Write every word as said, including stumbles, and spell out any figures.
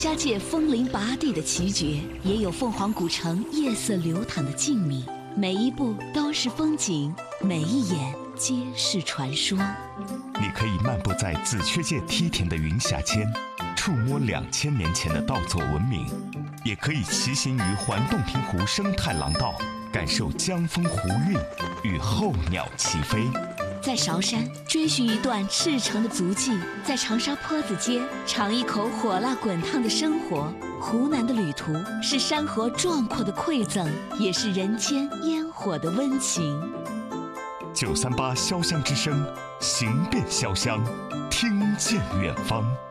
家界枫林拔地的奇绝，也有凤凰古城夜色流淌的静谧。每一步都是风景，每一眼皆是传说。 你可以漫步在紫雀界梯田的云霞间，触摸两千年前的稻作文明；也可以骑行于环洞庭湖生态廊道，感受江风湖韵与候鸟齐飞。 在韶山追寻一段赤诚的足迹，在长沙坡子街尝一口火辣滚烫的生活。湖南的旅途是山河壮阔的馈赠，也是人间烟火的温情。 九三八潇湘之声，行遍潇湘，听见远方。